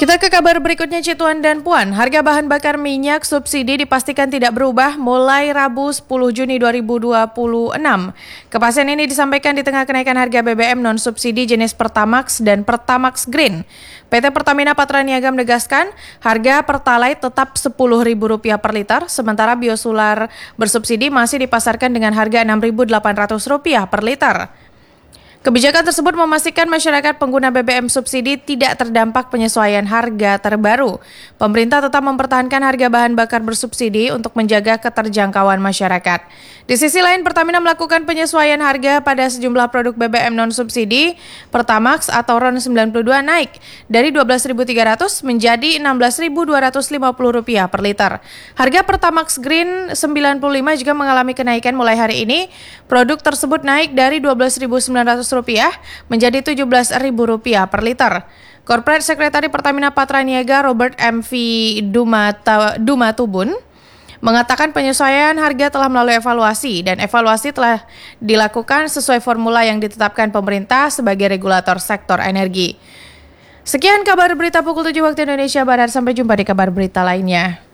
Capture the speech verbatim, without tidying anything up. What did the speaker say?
Kita ke kabar berikutnya, Cituan dan Puan. Harga bahan bakar minyak subsidi dipastikan tidak berubah mulai Rabu sepuluh Juni dua ribu dua puluh enam. Kepastian ini disampaikan di tengah kenaikan harga B B M non-subsidi jenis Pertamax dan Pertamax Green. P T Pertamina Patraniaga menegaskan harga Pertalite tetap sepuluh ribu rupiah per liter, sementara biosolar bersubsidi masih dipasarkan dengan harga enam ribu delapan ratus rupiah per liter. Kebijakan tersebut memastikan masyarakat pengguna B B M subsidi tidak terdampak penyesuaian harga terbaru. Pemerintah tetap mempertahankan harga bahan bakar bersubsidi untuk menjaga keterjangkauan masyarakat. Di sisi lain, Pertamina melakukan penyesuaian harga pada sejumlah produk B B M non-subsidi. Pertamax atau R O N sembilan puluh dua naik dari dua belas ribu tiga ratus menjadi enam belas ribu dua ratus lima puluh rupiah per liter. Harga Pertamax Green sembilan puluh lima juga mengalami kenaikan mulai hari ini. Produk tersebut naik dari dua belas ribu sembilan ratus rupiah menjadi tujuh belas ribu rupiah per liter. Corporate Sekretari Pertamina Patraniaga Robert M V Dumata, Dumatubun mengatakan penyesuaian harga telah melalui evaluasi dan evaluasi telah dilakukan sesuai formula yang ditetapkan pemerintah sebagai regulator sektor energi. Sekian kabar berita pukul tujuh waktu Indonesia Barat, sampai jumpa di kabar berita lainnya.